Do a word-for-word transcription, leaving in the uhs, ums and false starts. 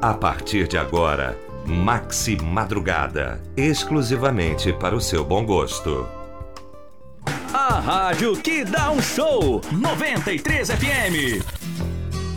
A partir de agora, Maxi Madrugada, exclusivamente para o seu bom gosto. A rádio que dá um show, noventa e três F M.